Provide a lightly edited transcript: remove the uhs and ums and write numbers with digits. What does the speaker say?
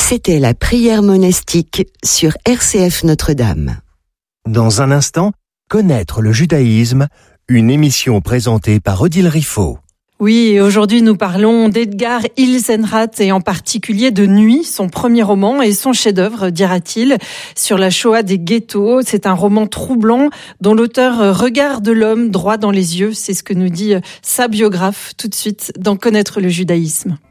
C'était la prière monastique sur RCF Notre-Dame. Dans un instant, connaître le judaïsme, une émission présentée par Odile Riffaut. Oui, et aujourd'hui nous parlons d'Edgar Ilsenrath et en particulier de Nuit, son premier roman et son chef-d'œuvre, dira-t-il, sur la Shoah des ghettos. C'est un roman troublant dont l'auteur regarde l'homme droit dans les yeux. C'est ce que nous dit sa biographe tout de suite dans Connaître le judaïsme.